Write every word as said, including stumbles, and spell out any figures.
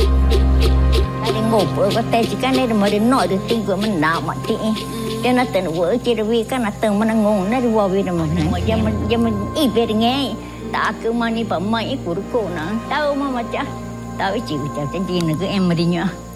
Cái ngủ bữa có tê chỉ cái này mới đến nổi được tin của mình nào mà chị cho nó từng vỡ chỉ là vì cái nó từng mà nó ngủ nó đi vào vì là mình mà giờ mình giờ mình ít về nghe ta cứ mà đi bấm máy của cô nó đâu mà mà cha tao chịu chào chân gì nữa cứ em mà đi nhá.